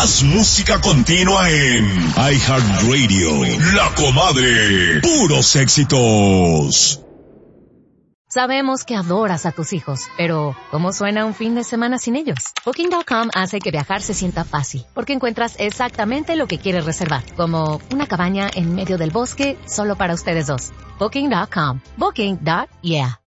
Más música continua en iHeartRadio. La Comadre. Puros éxitos. Sabemos que adoras a tus hijos, pero ¿cómo suena un fin de semana sin ellos? Booking.com hace que viajar se sienta fácil, porque encuentras exactamente lo que quieres reservar, como una cabaña en medio del bosque solo para ustedes dos. Booking.com. Booking.yeah.